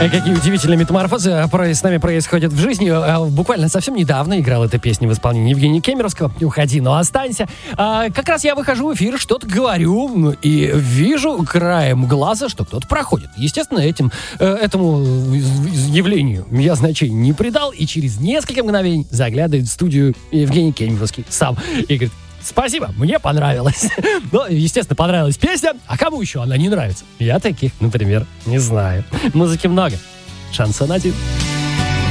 Какие удивительные метаморфозы с нами происходят в жизни. Буквально совсем недавно играл эта песня в исполнении Евгения Кемеровского. «Уходи, но останься». Как раз я выхожу в эфир, что-то говорю и вижу краем глаза, что кто-то проходит. Естественно, этому явлению я значения не придал, и через несколько мгновений заглядывает в студию Евгений Кемеровский сам и говорит: спасибо, мне понравилось. Ну, естественно, понравилась песня. А кому еще она не нравится? Я таких, например, не знаю. Музыки много. Шансон 1.